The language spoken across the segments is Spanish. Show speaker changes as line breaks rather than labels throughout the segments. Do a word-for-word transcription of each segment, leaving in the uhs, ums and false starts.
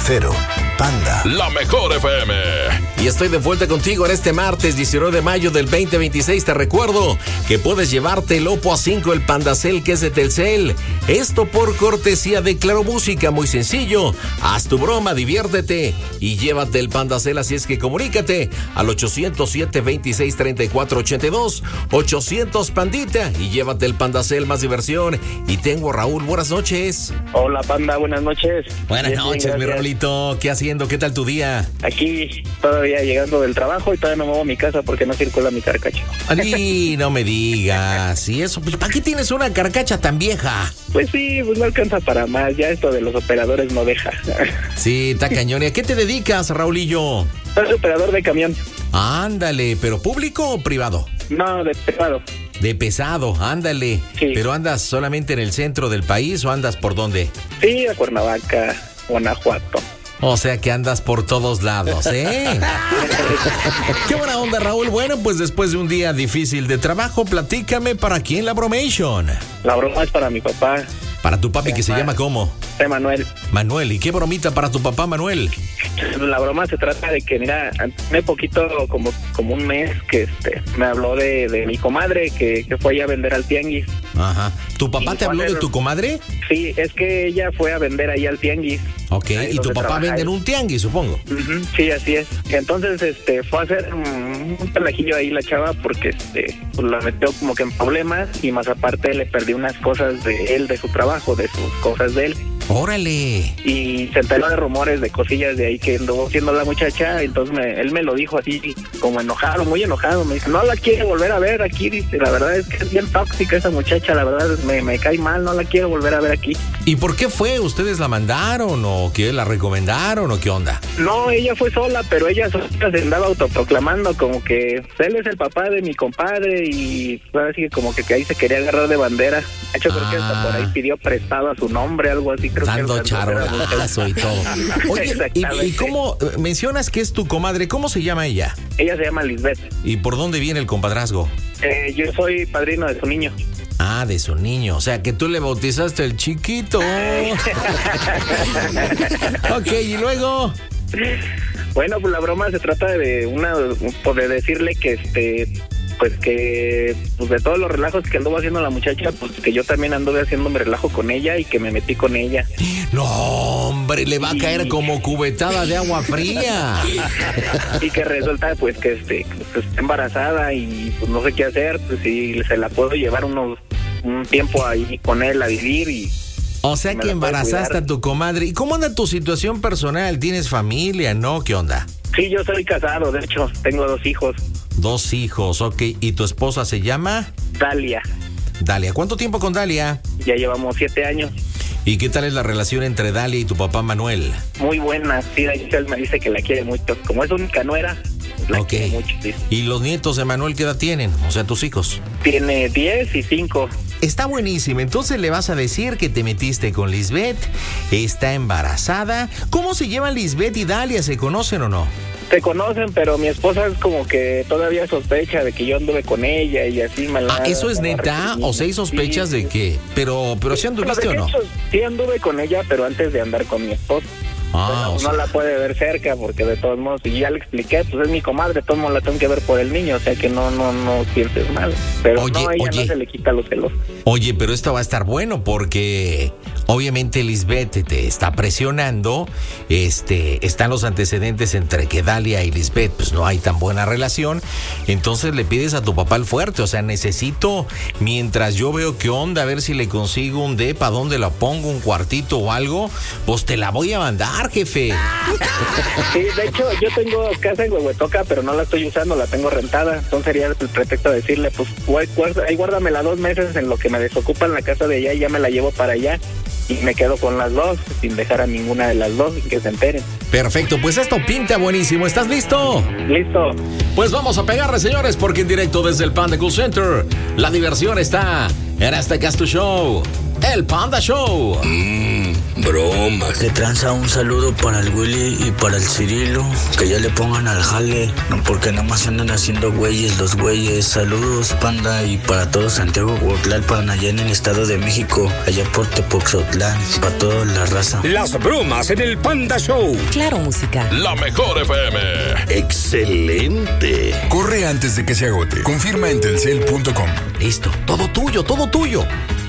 Cero, Panda.
La mejor F M.
Y estoy de vuelta contigo en este martes diecinueve de mayo del veinte veintiséis. Te recuerdo que puedes llevarte el Oppo A cinco, el Pandacel, que es de Telcel. Esto por cortesía de Claro Música. Muy sencillo. Haz tu broma, diviértete y llévate el Pandacel. Así es que comunícate al ochocientos siete, veintiséis, treinta y cuatro ochenta y dos. ochocientos Pandita y llévate el Pandacel, más diversión. Y tengo a Raúl. Buenas noches.
Hola, Panda. Buenas noches.
Buenas
Bien,
noches,
bien,
mi Raulito. ¿Qué haciendo? ¿Qué tal tu día?
Aquí todavía llegando del trabajo y todavía no me muevo a mi casa porque no circula mi carcacha.
Ay, no me digas. ¿Y eso? Pues, ¿para qué tienes una carcacha tan vieja?
Pues sí, pues no alcanza para más. Ya esto de los operadores no deja.
Sí, está cañón. ¿Y a qué te dedicas, Raulillo?
Soy operador de camión.
Ándale, ¿pero público o privado?
No, de pesado.
De pesado, ándale.
Sí.
¿Pero andas solamente en el centro del país o andas por dónde?
Sí, a Cuernavaca, Guanajuato.
O sea que andas por todos lados, ¿eh? Qué buena onda, Raúl. Bueno, pues después de un día difícil de trabajo, platícame para quién la bromation.
La broma es para mi papá.
Para tu papi, que se llama ¿cómo?
De Manuel.
Manuel. ¿Y qué bromita para tu papá, Manuel?
La broma se trata de que, mira, hace poquito, como, como un mes, que este me habló de, de mi comadre que, que fue allá a vender al tianguis.
Ajá. ¿Tu papá
Y
te habló
hacer-
de tu comadre?
Sí, es que ella fue a vender ahí al tianguis.
Ok,
Ahí
y tu
donde
papá
trabaja
vende en
él.
un tianguis, supongo.
Ujú, sí, así es. Entonces, este, fue a hacer un, un pelajillo ahí la chava porque, este, pues la metió como que en problemas y más aparte le perdió unas cosas de él, de su trabajo, de sus cosas de él.
Órale.
Y se enteró de rumores, de cosillas de ahí que anduvo siendo la muchacha. Entonces me- él me lo dijo así, como enojado, muy enojado. Me dice, no la quiero volver a ver aquí. Dice, la verdad es que es bien tóxica esa muchacha. La verdad me, me cae mal, no la quiero volver a ver aquí.
¿Y por qué fue? ¿Ustedes la mandaron o que la recomendaron o qué onda?
No, ella fue sola, pero ella solita se andaba autoproclamando como que él es el papá de mi compadre y así como que, que ahí se quería agarrar de bandera. De hecho, creo que hasta por ahí pidió prestado a su nombre, algo así. Creo
Dando
que alcanzó a hacer la
charolazo y todo. Oye, ¿y,
Exactamente.
y cómo eh, mencionas que es tu comadre? ¿Cómo se llama ella?
Ella se llama Lisbeth.
¿Y por dónde viene el compadrazgo?
Eh, yo soy padrino de su niño.
Ah, de su niño. O sea, que tú le bautizaste el chiquito. Ok, y luego...
Bueno, pues la broma se trata de una, pues de decirle que este, pues que, pues de todos los relajos que anduvo haciendo la muchacha, pues que yo también anduve haciendo mi relajo con ella y que me metí con ella.
No, hombre, le va a caer como cubetada de agua fría.
Y que resulta pues que este, pues, está embarazada y pues no sé qué hacer, pues si se la puedo llevar unos un tiempo ahí con él a vivir y
O sea
me
que
la puede
embarazaste
cuidar.
a tu comadre. ¿Y cómo anda tu situación personal? ¿Tienes familia, no? ¿Qué onda?
Sí, yo soy casado, de hecho, tengo dos hijos.
Dos hijos, ok. ¿Y tu esposa se llama?
Dalia,
Dalia. ¿Cuánto tiempo con Dalia?
ya llevamos siete años.
¿Y qué tal es la relación entre Dalia y tu papá Manuel?
Muy buena, sí, él me dice que la quiere mucho. Como es única nuera, la
Ok.
quiere mucho, dice.
¿Y los nietos de Manuel qué edad tienen? O sea, tus hijos.
Tiene diez y cinco.
Está buenísimo. Entonces le vas a decir que te metiste con Lisbeth, está embarazada. ¿Cómo se llevan Lisbeth y Dalia? ¿Se conocen o no?
Se conocen, pero mi esposa es como que todavía sospecha de que yo anduve con ella y así me la...
Ah, ¿eso es
me la
neta?
reprimí.
¿O seis sospechas
Sí,
de qué? Pero, pero ¿sí anduviste o
Bueno,
no?
de hecho, sí anduve con ella, pero antes de andar con mi esposa.
Ah,
Pero
o
no
sea.
la puede ver cerca porque de todos modos, y ya le expliqué, pues es mi comadre, de todos modos la tengo que ver por el niño, o sea que no, no, no sientes mal. Pero
Oye,
no, a ella
oye.
no se le quita los celos.
Oye, pero esto va a estar bueno porque obviamente Lisbeth te está presionando. Este, están los antecedentes entre que Dalia y Lisbeth pues no hay tan buena relación. Entonces le pides a tu papá el fuerte, o sea, necesito, mientras yo veo qué onda, a ver si le consigo un depa, dónde la pongo, un cuartito o algo, pues te la voy a mandar, jefe.
Sí, de hecho, yo tengo casa en Huehuetoca, pero no la estoy usando, la tengo rentada. Entonces sería el pretexto de decirle, pues, guay, guarda- ahí guárdamela dos meses en lo que me desocupan la casa de allá y ya me la llevo para allá. Y me quedo con las dos, sin dejar a ninguna de las dos, sin que se enteren.
Perfecto, pues esto pinta buenísimo. ¿Estás listo?
Listo.
Pues vamos a pegarle, señores, porque en directo desde el Panda Cool Center, la diversión está en este Casto Show, el Panda Show.
Mmm,
bromas.
De tranza un saludo para el Willy y para el Cirilo, que ya le pongan al jale, no, porque nada más andan haciendo güeyes los güeyes. Saludos, Panda, y para todo Santiago Huautlalpan, allá en el Estado de México, allá por Tepoxotlán, para toda la raza.
Las bromas en el Panda Show.
Claro Música.
La mejor F M. Excelente.
Corre antes de que se agote. Confirma en telcel punto com.
Listo, todo tuyo, todo tuyo.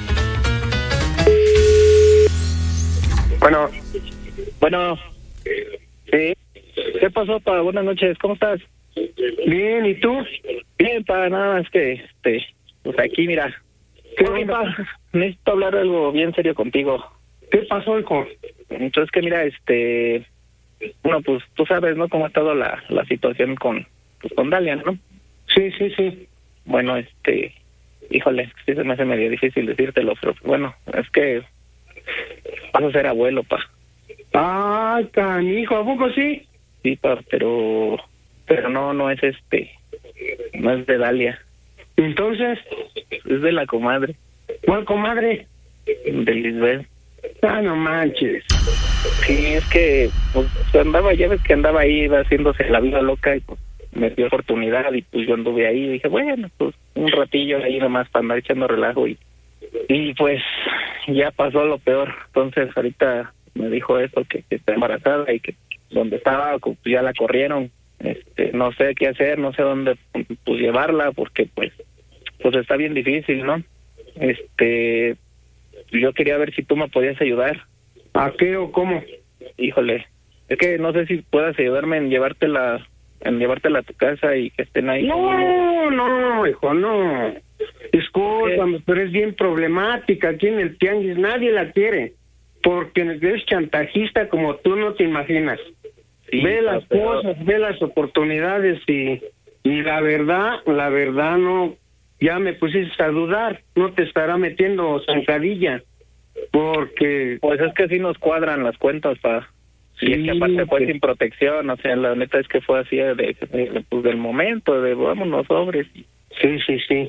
Bueno, bueno, sí. ¿Qué pasó, pa? Buenas noches, ¿cómo estás?
Bien, ¿y tú?
Bien, pa, nada más que, este, pues aquí, mira.
¿Qué
Oye,
onda?
pa, necesito hablar algo bien serio contigo.
¿Qué pasó, hijo?
Entonces, que mira, este, bueno, pues tú sabes, ¿no? Cómo ha estado la, la situación con, pues, con Dalia, ¿no?
Sí, sí, sí.
Bueno, este, híjole, sí se me hace medio difícil decírtelo, pero bueno, es que vas a ser abuelo, pa.
Ay, canijo, ¿a poco sí?
Sí, pa, pero, pero no, no es este, no es de Dalia,
Entonces,
es de la comadre,
¿cuál comadre?
de Lisbeth.
Ah, no manches.
Sí, es que, pues, andaba, ya ves que andaba ahí, iba haciéndose la vida loca y pues me dio oportunidad y pues yo anduve ahí y dije, bueno, pues un ratillo ahí nomás para andar echando relajo y, y pues ya pasó lo peor. Entonces ahorita me dijo eso, que, que está embarazada y que donde estaba pues ya la corrieron. Este, no sé qué hacer, no sé dónde pues llevarla porque pues pues está bien difícil, ¿no? Este, yo quería ver si tú me podías ayudar.
¿A qué o cómo?
Híjole, es que no sé si puedas ayudarme en llevártela en llevártela a tu casa y que estén ahí.
No, no, hijo, no. Discúlpame, pero es bien problemática. Aquí en el tianguis nadie la quiere, porque es chantajista como tú no te imaginas.
Sí,
ve las
pero...
cosas, ve las oportunidades y, y la verdad, la verdad no, ya me pusiste a dudar, no te estará metiendo zancadilla, porque...
Pues es que sí nos cuadran las cuentas, pa.
Sí,
y es que aparte fue
que...
sin protección, o sea, la neta es que fue así de, de, de pues del momento, de vámonos sobres.
Sí, sí, sí.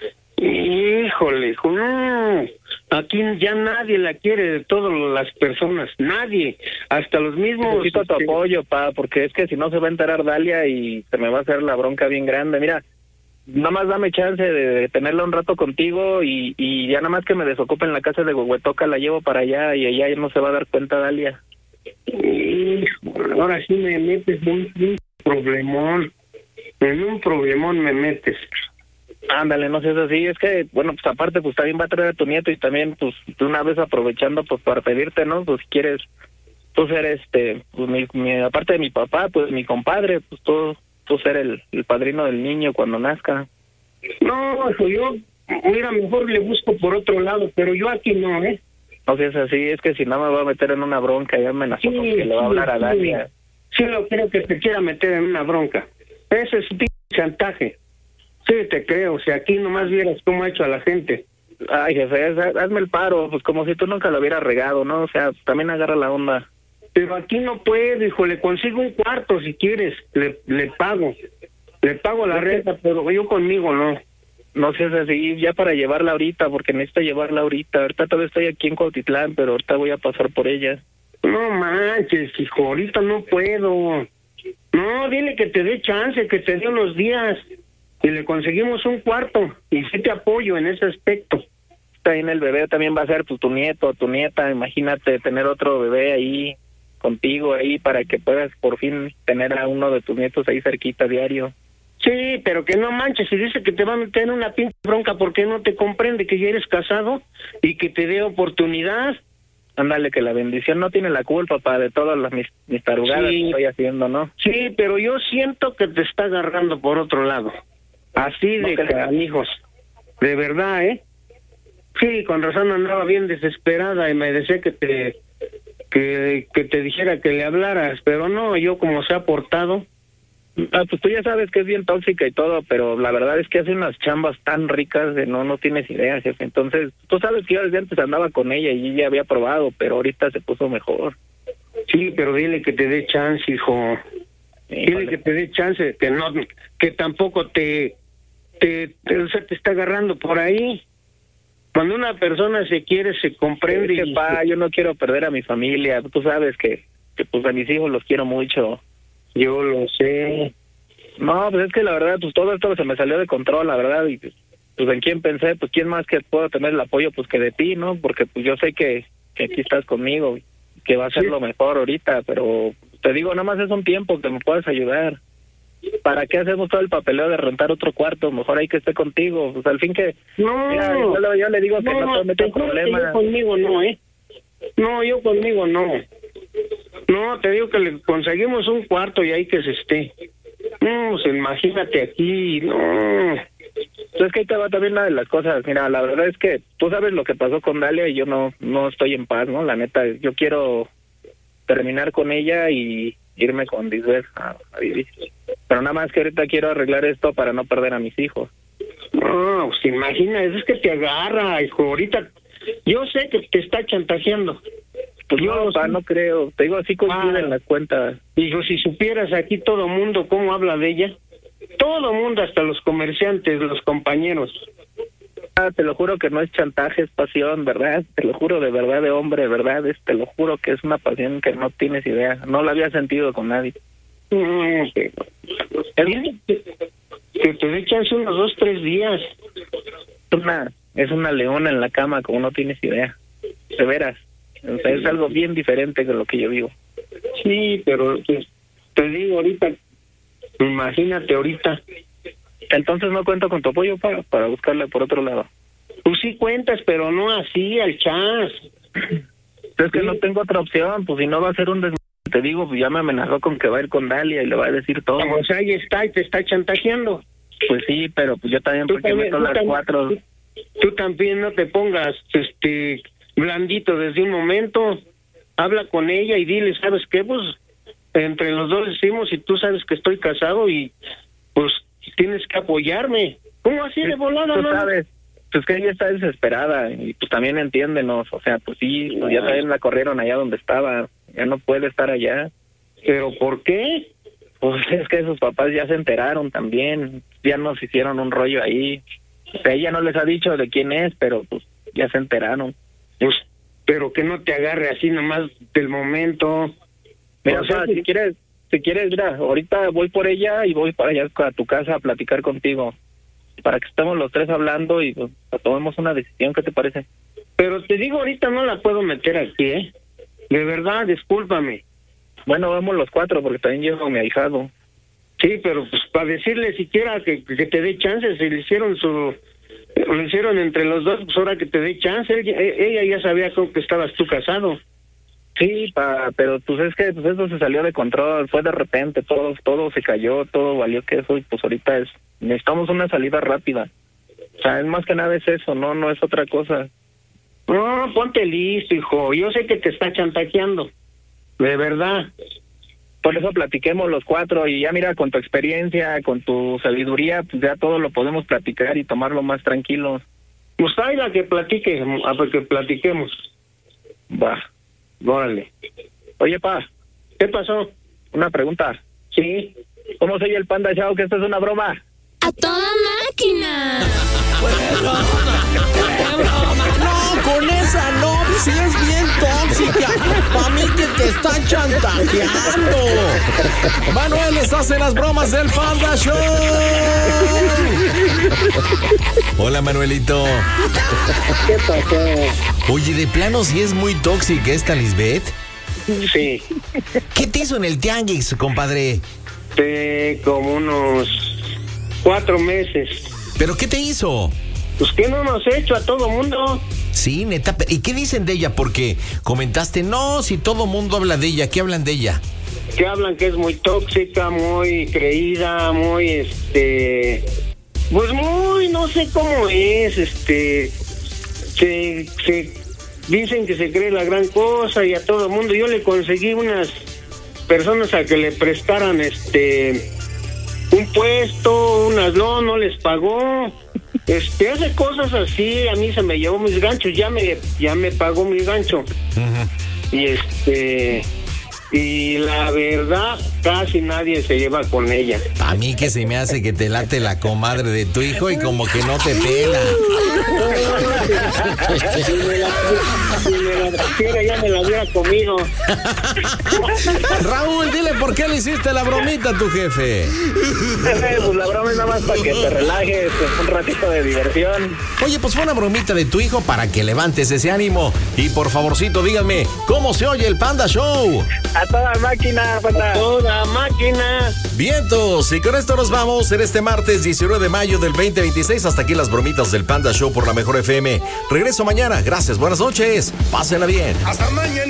Híjole, hijo, no. Aquí ya nadie la quiere de todas las personas, nadie, hasta los mismos...
Necesito tu apoyo, pa, porque es que si no se va a enterar Dalia y se me va a hacer la bronca bien grande. Mira, nada más dame chance de tenerla un rato contigo y, y ya nada más que me desocupe en la casa de Huehuetoca, la llevo para allá y ella ya no se va a dar cuenta Dalia.
Híjole, ahora sí me metes en un, un problemón, en un problemón me metes.
Ándale, no seas así, es que, bueno, pues aparte, pues también va a traer a tu nieto y también, pues, de una vez aprovechando, pues, para pedirte, ¿no? Pues, si quieres, tú ser, este, pues, mi, mi, aparte de mi papá, pues, mi compadre, pues, tú, tú ser el, el padrino del niño cuando nazca.
No, hijo, yo, mira, mejor le busco por otro lado, pero yo aquí no, ¿eh?
No seas así, es que si no me va a meter en una bronca, ya amenazó
Sí,
con que le va a hablar a Dalia.
Sí, lo creo que te quiera meter en una bronca. Ese es un chantaje. Sí, te creo, si aquí nomás vieras cómo ha hecho a la gente.
Ay, jefe, hazme el paro, pues como si tú nunca lo hubieras regado, ¿no? O sea, también agarra la onda.
Pero aquí no puedo, hijo, le consigo un cuarto si quieres, le, le pago. Le pago la renta, pero yo conmigo no.
No seas así, ya para llevarla ahorita, porque necesito llevarla ahorita. Ahorita todavía estoy aquí en Cuautitlán, pero ahorita voy a pasar por ella.
No manches, hijo, ahorita no puedo. No, dile que te dé chance, que te dé unos días. Y le conseguimos un cuarto, y sí te apoyo en ese aspecto.
También el bebé también va a ser pues, tu nieto, tu nieta, imagínate tener otro bebé ahí contigo ahí para que puedas por fin tener a uno de tus nietos ahí cerquita diario.
Sí, pero que no manches, si dice que te va a meter en una pinche bronca, ¿por qué no te comprende que ya eres casado y que te dé oportunidad?
Ándale, que la bendición no tiene la culpa, papá, de todas las mis, mis tarugadas
sí.
que estoy haciendo, ¿no?
Sí, pero yo siento que te está agarrando por otro lado. Así de
no
canijos. De verdad, ¿eh? Sí, con razón andaba bien desesperada y me decía que te que, que te dijera que le hablaras, pero no, yo como se ha portado.
Ah, pues tú ya sabes que es bien tóxica y todo, pero la verdad es que hace unas chambas tan ricas de no no tienes idea, jefe. Entonces, tú sabes que yo desde antes andaba con ella y ella había probado, pero ahorita se puso mejor.
Sí, pero dile que te dé chance, hijo. Sí, dile vale. que te dé chance, que no, que tampoco te, te, te, o sea, te está agarrando por ahí. Cuando una persona se quiere, se comprende.
Es que,
y...
pa, yo no quiero perder a mi familia. Tú sabes que, que pues a mis hijos los quiero mucho.
Yo lo sé.
No, pues es que la verdad, pues todo esto se me salió de control, la verdad. Y pues en quién pensé, pues quién más que puedo tener el apoyo, pues que de ti, ¿no? Porque pues yo sé que, que aquí estás conmigo, que va a ser sí. lo mejor ahorita, pero te digo, nada más es un tiempo que me puedes ayudar. ¿Para qué hacemos todo el papeleo de rentar otro cuarto? Mejor hay que esté contigo. Pues al fin que...
No,
mira, yo, yo le digo que no, no te metas problemas.
Yo conmigo no, ¿eh? No, yo conmigo no. No, te digo que le conseguimos un cuarto y ahí que se esté. No, pues imagínate aquí, no.
Entonces que ahí te va también una de las cosas. Mira, la verdad es que tú sabes lo que pasó con Dalia y yo no, no estoy en paz, ¿no? La neta, yo quiero terminar con ella y irme con Lisbeth a, a vivir. Pero nada más que ahorita quiero arreglar esto para no perder a mis hijos.
No, pues imagina, es que te agarra, hijo. Ahorita, yo sé que te está chantajeando.
Pues yo no, pa, no creo. Te digo, así coinciden ah, las cuentas.
Hijo, si supieras aquí todo mundo cómo habla de ella. Todo mundo, hasta los comerciantes, los compañeros.
Ah, te lo juro que no es chantaje, es pasión, ¿verdad? Te lo juro de verdad, de hombre, ¿verdad? Es, te lo juro que es una pasión que no tienes idea. No la había sentido con nadie.
Mm, que, que, que te dé chance unos dos, tres días.
Es una, es una leona en la cama, como no tienes idea. De veras. O sea, es algo bien diferente de lo que yo vivo.
Sí, pero pues, te digo ahorita, imagínate ahorita.
Entonces no cuento con tu apoyo para, para buscarle por otro lado.
Tú sí cuentas, pero no así, al chas.
Es que sí. No tengo otra opción, pues si no va a ser un des... Te digo, pues ya me amenazó con que va a ir con Dalia y le va a decir todo.
O sea, ahí está, y te está chantajeando.
Pues sí, pero pues yo también, porque también, meto las también, cuatro.
Tú, tú también no te pongas, este, blandito desde un momento. Habla con ella y dile, ¿sabes qué? Pues entre los dos decimos, y tú sabes que estoy casado y pues tienes que apoyarme. ¿Cómo así de volada?
Tú
no?
sabes, pues que ella está desesperada y pues también entiéndenos, o sea, pues sí, pues ya también la corrieron allá donde estaba, ya no puede estar allá.
¿Pero por qué?
Pues es que sus papás ya se enteraron también, ya nos hicieron un rollo ahí. O sea, ella no les ha dicho de quién es, pero pues ya se enteraron.
Pues, pero que no te agarre así nomás del momento.
Mira, o sea, si, si quieres, si quieres, mira, ahorita voy por ella y voy para allá a tu casa a platicar contigo, para que estemos los tres hablando y pues, tomemos una decisión. ¿Qué te parece?
Pero te digo, ahorita no la puedo meter aquí, ¿eh? De verdad, discúlpame.
Bueno, vamos los cuatro, porque también llevo a mi ahijado.
Sí, pero pues para decirle siquiera que, que te dé chance, si le hicieron su... Lo hicieron entre los dos, pues ahora que te dé chance. Ella, ella ya sabía con que estabas tú casado.
Sí, pa, pero pues es que pues eso se salió de control, fue de repente, todo todo se cayó, todo valió que eso, y pues ahorita es, necesitamos una salida rápida. O sea, es más que nada es eso, no, no es otra cosa.
No, ponte listo, hijo, yo sé que te está chantajeando, de verdad.
Por eso platiquemos los cuatro, y ya mira, con tu experiencia, con tu sabiduría, pues ya todo lo podemos platicar y tomarlo más tranquilo.
Pues ahí la que platique, a que platiquemos.
Va.
Órale.
Oye, pa.
¿Qué pasó?
Una pregunta.
Sí.
¿Cómo soy el Panda Show? Que esto es una broma.
¡A toda máquina!
No, con esa no, si es bien tóxica. Para mí que te está chantajeando.
Manuel, estás en las bromas del Panda Show. Hola, Manuelito.
¿Qué pasó?
Oye, de plano sí es muy tóxica esta Lisbeth.
Sí.
¿Qué te hizo en el tianguis, compadre?
De como unos cuatro meses.
¿Pero qué te hizo?
Pues que no nos he hecho a todo mundo.
Sí, neta. ¿Y qué dicen de ella? Porque comentaste, no, si todo mundo habla de ella, ¿qué hablan de ella?
Que hablan que es muy tóxica, muy creída, muy, este... Pues muy, no sé cómo es, este... Se, se dicen que se cree la gran cosa y a todo mundo. Yo le conseguí unas personas a que le prestaran, este... un puesto, unas no, no les pagó. Este, hace cosas así, a mí se me llevó mis ganchos, ya me, ya me pagó mi gancho. Uh-huh. Y este, y la verdad, casi nadie se lleva con ella.
A mí que se me hace que te late la comadre de tu hijo y como que no te pela.
Si me la, si me la pusiera, ya me la hubiera comido.
Raúl, dile por qué le hiciste la bromita a tu jefe.
Pues la broma es nada más para que te relajes, un ratito de diversión.
Oye, pues fue una bromita de tu hijo para que levantes ese ánimo. Y por favorcito, díganme, ¿cómo se oye el Panda Show?
A toda máquina, pata.
A toda máquina.
Vientos, y con esto nos vamos en este martes diecinueve de mayo del veinte veintiséis. Hasta aquí las bromitas del Panda Show por la Mejor F M. Regreso mañana. Gracias, buenas noches. Pásenla bien.
Hasta mañana.